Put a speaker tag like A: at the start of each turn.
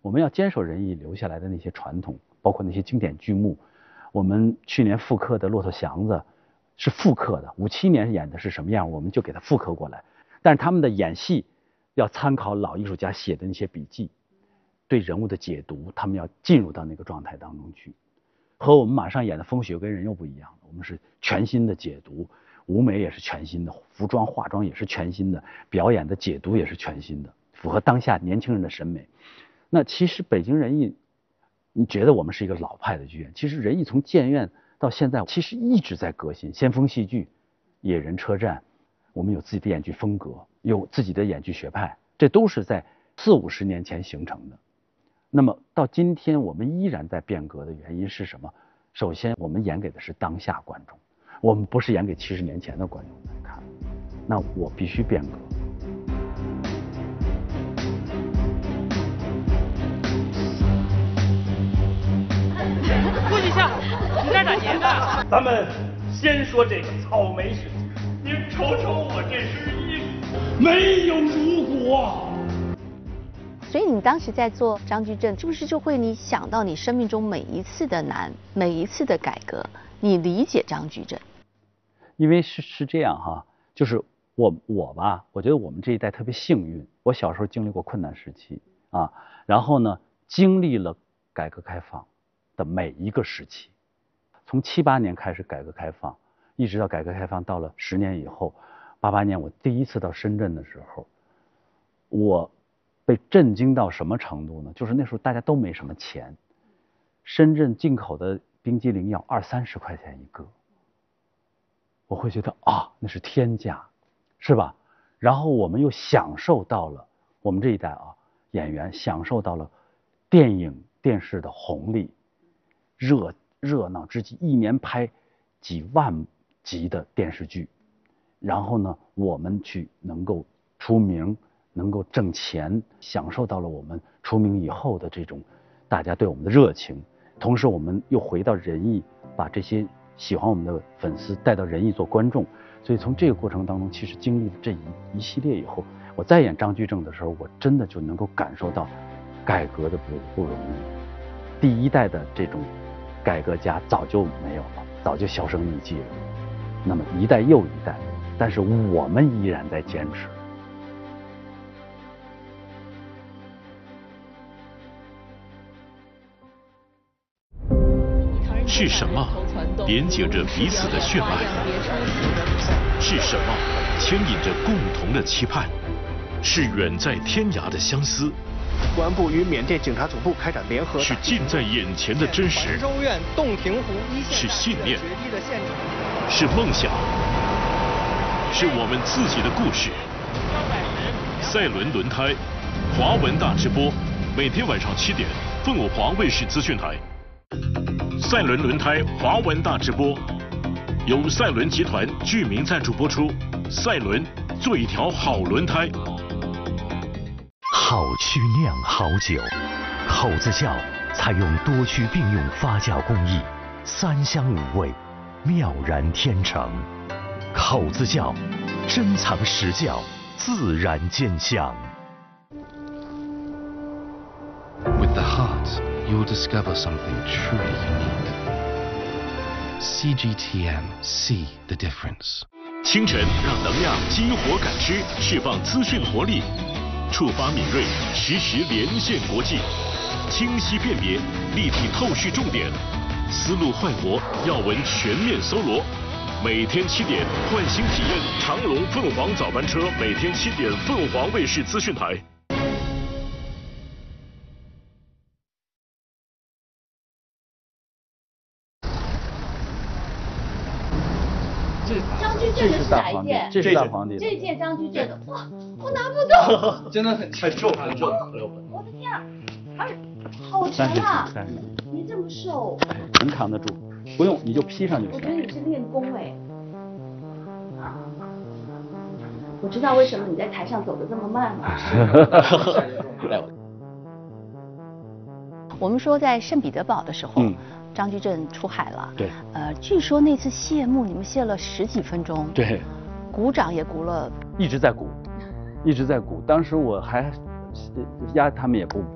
A: 我们要坚守仁义留下来的那些传统，包括那些经典剧目。我们去年复刻的《骆驼祥子》是复刻的，57年演的是什么样，我们就给它复刻过来。但是他们的演戏要参考老艺术家写的那些笔记，对人物的解读，他们要进入到那个状态当中去。和我们马上演的《风雪跟人》又不一样了，我们是全新的解读，舞美也是全新的，服装化妆也是全新的，表演的解读也是全新的，符合当下年轻人的审美。那其实北京人艺，你觉得我们是一个老派的剧院，其实人艺从建院到现在其实一直在革新，先锋戏剧、野人车站，我们有自己的演剧风格，有自己的演剧学派，这都是在40-50年前形成的。那么到今天我们依然在变革的原因是什么？首先我们演给的是当下观众，我们不是演给70年前的观众来看，那我必须变革。
B: 顾一下，你这儿打结的。
C: 咱们先说这个草莓事情，您瞅瞅我这身衣服，没有如果。
D: 所以你当时在做张居正，是不是就会你想到你生命中每一次的难，每一次的改革，你理解张居正？
A: 因为是这样哈，就是我吧，我觉得我们这一代特别幸运，我小时候经历过困难时期啊，然后呢，经历了改革开放的每一个时期，从78年开始改革开放，一直到改革开放到了10年以后，88年我第一次到深圳的时候，我被震惊到什么程度呢？就是那时候大家都没什么钱，深圳进口的冰激凌要20-30块钱一个，我会觉得啊，那是天价，是吧？然后我们又享受到了，我们这一代啊演员享受到了电影电视的红利，热闹之际，一年拍几万集的电视剧，然后呢，我们去能够出名，能够挣钱，享受到了我们出名以后的这种大家对我们的热情。同时我们又回到仁义，把这些喜欢我们的粉丝带到仁义做观众。所以从这个过程当中，其实经历了这一系列以后，我再演张居正的时候，我真的就能够感受到改革的不容易。第一代的这种改革家早就没有了，早就销声匿迹了。那么一代又一代，但是我们依然在坚持。
E: 是什么连接着彼此的血脉？是什么牵引着共同的期盼？是远在天涯的相思。
F: 公安部与缅甸警察总部开展联合。
E: 是近在眼前的真实。
F: 州院洞庭湖一线。
E: 是信念。是梦想。是我们自己的故事。赛伦轮胎，华文大直播，每天晚上7点，凤凰卫视资讯台。赛伦轮胎华文大直播，由赛伦集团剧名赞助播出。赛伦，做一条好轮胎。
G: 好曲酿好酒，口子窖采用多区并用发酵工艺，3香5味，妙然天成。口子窖，珍藏实窖，自然见香。
H: With the heart, you'll discover something truly unique. CGTM, see the difference.
E: 清晨让能量激活感知，释放资讯活力，触发敏锐，实时连线国际，清晰辨别，立体透视重点，思路焕活，要闻全面搜罗。每天7点，换新体验长龙凤凰早班车，每天7点，凤凰卫视资讯台。
D: 张居正的是哪一件？
A: 这是大皇帝。
D: 这件张居正的，哇，我拿不动。
C: 真的很重，很重。
D: 我的天啊，好沉啊！你这么瘦，
A: 能扛得住，不用你就披上就行。
D: 我觉得你是练功哎。我知道为什么你在台上走得这么慢了。我们说在圣彼得堡的时候，张居正出海了。
A: 对。
D: 据说那次谢幕，你们谢了10几分钟。
A: 对。
D: 鼓掌也鼓了。
A: 一直在鼓，一直在鼓。当时我还他们也不